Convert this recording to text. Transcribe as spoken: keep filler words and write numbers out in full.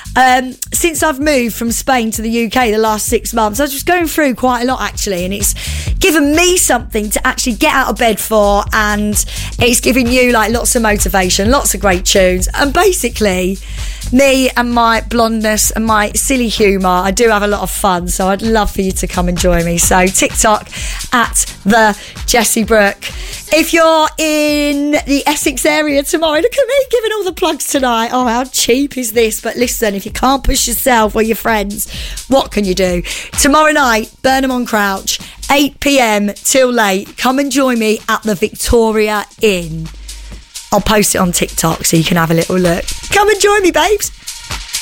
Um, since I've moved from Spain to the U K the last six months, I was just going through quite a lot actually, and it's given me something to actually get out of bed for, and it's giving you like lots of motivation, lots of great tunes, and basically me and my blondness and my silly humour, I do have a lot of fun, so I'd love for you to come and join me. So TikTok at the Jessie Brooke. If you're in the Essex area tomorrow, look at me giving all the plugs tonight. Oh, how cheap is this? But listen, if you can't push yourself or your friends, what can you do? Tomorrow night, Burnham on Crouch, eight p.m. till late. Come and join me at the Victoria Inn. I'll post it on TikTok so you can have a little look. Come and join me, babes.